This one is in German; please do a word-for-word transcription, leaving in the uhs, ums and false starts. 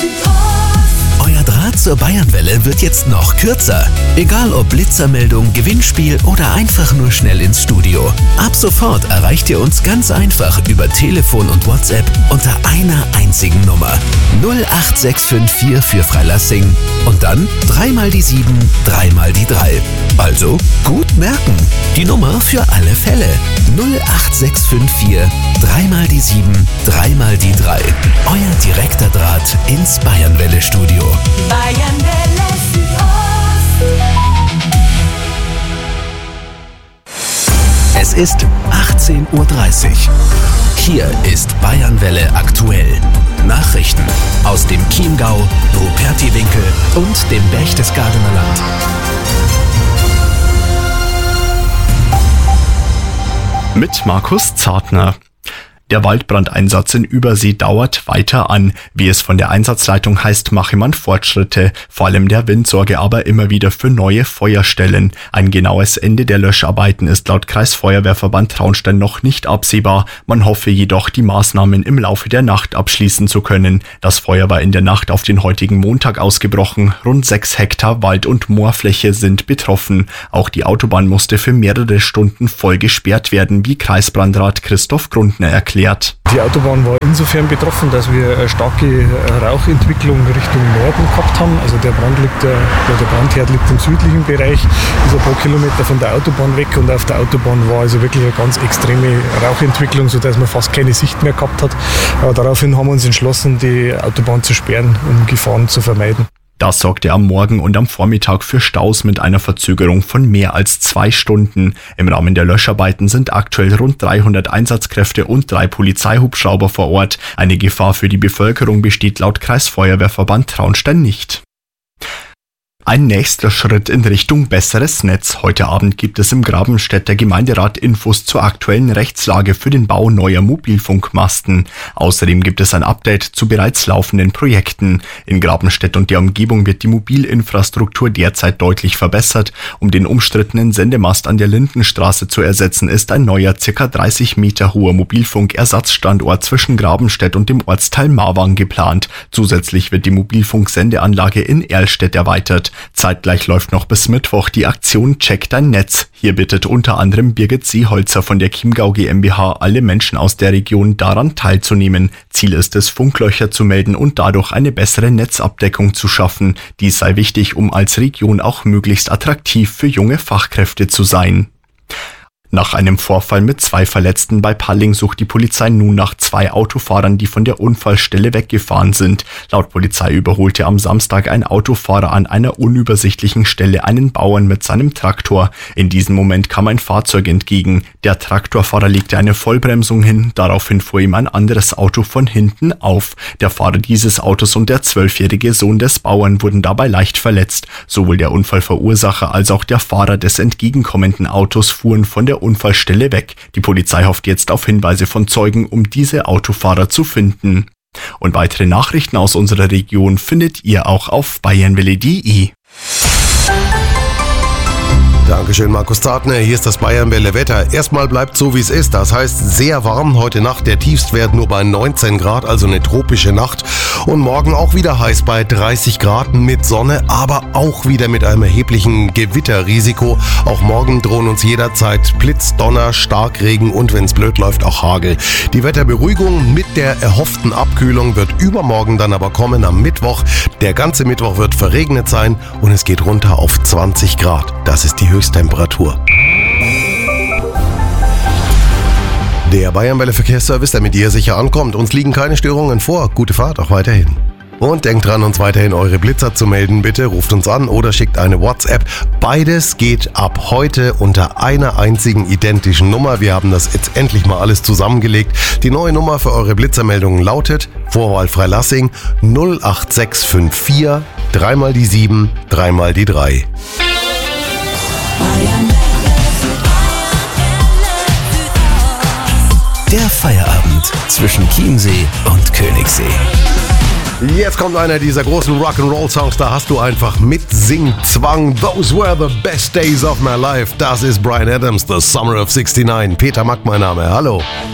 Euer Draht zur Bayernwelle wird jetzt noch kürzer. Egal ob Blitzermeldung, Gewinnspiel oder einfach nur schnell ins Studio. Ab sofort erreicht ihr uns ganz einfach über Telefon und WhatsApp unter einer einzigen Nummer. null acht sechs fünf vier für Freilassing und dann dreimal die sieben, dreimal die drei. Also gut merken. Die Nummer für alle Fälle. null acht sechs fünf vier, dreimal die sieben, dreimal die drei. Euer direkter Draht ins Bayernwelle-Studio. Bayernwelle Südost. Es ist achtzehn Uhr dreißig. Hier ist Bayernwelle aktuell. Nachrichten aus dem Chiemgau, Rupertiwinkel und dem Berchtesgadener Land. Mit Markus Zartner. Der Waldbrandeinsatz in Übersee dauert weiter an. Wie es von der Einsatzleitung heißt, mache man Fortschritte. Vor allem der Wind sorge aber immer wieder für neue Feuerstellen. Ein genaues Ende der Löscharbeiten ist laut Kreisfeuerwehrverband Traunstein noch nicht absehbar. Man hoffe jedoch, die Maßnahmen im Laufe der Nacht abschließen zu können. Das Feuer war in der Nacht auf den heutigen Montag ausgebrochen. Rund sechs Hektar Wald- und Moorfläche sind betroffen. Auch die Autobahn musste für mehrere Stunden voll gesperrt werden, wie Kreisbrandrat Christoph Grundner erklärt. Die Autobahn war insofern betroffen, dass wir eine starke Rauchentwicklung Richtung Norden gehabt haben. Also der Brand liegt, der, der Brandherd liegt im südlichen Bereich, ist ein paar Kilometer von der Autobahn weg und auf der Autobahn war also wirklich eine ganz extreme Rauchentwicklung, sodass man fast keine Sicht mehr gehabt hat. Aber daraufhin haben wir uns entschlossen, die Autobahn zu sperren, um Gefahren zu vermeiden. Das sorgte am Morgen und am Vormittag für Staus mit einer Verzögerung von mehr als zwei Stunden. Im Rahmen der Löscharbeiten sind aktuell rund dreihundert Einsatzkräfte und drei Polizeihubschrauber vor Ort. Eine Gefahr für die Bevölkerung besteht laut Kreisfeuerwehrverband Traunstein nicht. Ein nächster Schritt in Richtung besseres Netz. Heute Abend gibt es im Grabenstädter Gemeinderat Infos zur aktuellen Rechtslage für den Bau neuer Mobilfunkmasten. Außerdem gibt es ein Update zu bereits laufenden Projekten. In Grabenstedt und der Umgebung wird die Mobilinfrastruktur derzeit deutlich verbessert. Um den umstrittenen Sendemast an der Lindenstraße zu ersetzen, ist ein neuer ca. dreißig Meter hoher Mobilfunkersatzstandort zwischen Grabenstedt und dem Ortsteil Marwang geplant. Zusätzlich wird die Mobilfunksendeanlage in Erlstedt erweitert. Zeitgleich läuft noch bis Mittwoch die Aktion Check dein Netz. Hier bittet unter anderem Birgit Seeholzer von der Chiemgau GmbH alle Menschen aus der Region daran teilzunehmen. Ziel ist es, Funklöcher zu melden und dadurch eine bessere Netzabdeckung zu schaffen. Dies sei wichtig, um als Region auch möglichst attraktiv für junge Fachkräfte zu sein. Nach einem Vorfall mit zwei Verletzten bei Palling sucht die Polizei nun nach zwei Autofahrern, die von der Unfallstelle weggefahren sind. Laut Polizei überholte am Samstag ein Autofahrer an einer unübersichtlichen Stelle einen Bauern mit seinem Traktor. In diesem Moment kam ein Fahrzeug entgegen. Der Traktorfahrer legte eine Vollbremsung hin, daraufhin fuhr ihm ein anderes Auto von hinten auf. Der Fahrer dieses Autos und der zwölfjährige Sohn des Bauern wurden dabei leicht verletzt. Sowohl der Unfallverursacher als auch der Fahrer des entgegenkommenden Autos fuhren von der Unfallstelle weg. Die Polizei hofft jetzt auf Hinweise von Zeugen, um diese Autofahrer zu finden. Und weitere Nachrichten aus unserer Region findet ihr auch auf bayernwelle punkt de. Dankeschön, Markus Zartner. Hier ist das Bayernwelle Wetter. Erstmal bleibt so, wie es ist. Das heißt, sehr warm. Heute Nacht der Tiefstwert nur bei neunzehn Grad, also eine tropische Nacht. Und morgen auch wieder heiß bei dreißig Grad mit Sonne, aber auch wieder mit einem erheblichen Gewitterrisiko. Auch morgen drohen uns jederzeit Blitz, Donner, Starkregen und, wenn es blöd läuft, auch Hagel. Die Wetterberuhigung mit der erhofften Abkühlung wird übermorgen dann aber kommen am Mittwoch. Der ganze Mittwoch wird verregnet sein und es geht runter auf zwanzig Grad. Das ist die Höchsttemperatur. Der Bayernwelle Verkehrsservice, der mit dir sicher ankommt. Uns liegen keine Störungen vor. Gute Fahrt auch weiterhin. Und denkt dran, uns weiterhin eure Blitzer zu melden. Bitte ruft uns an oder schickt eine WhatsApp. Beides geht ab heute unter einer einzigen identischen Nummer. Wir haben das jetzt endlich mal alles zusammengelegt. Die neue Nummer für eure Blitzermeldungen lautet Vorwahl Freilassing null acht sechs fünf vier, dreimal die sieben, dreimal die drei. Der Feierabend zwischen Chiemsee und Königssee. Jetzt kommt einer dieser großen Rock'n'Roll-Songs, da hast du einfach Mitsingzwang. Those were the best days of my life. Das ist Bryan Adams, The Summer of sixty-nine. Peter Mack mein Name, hallo.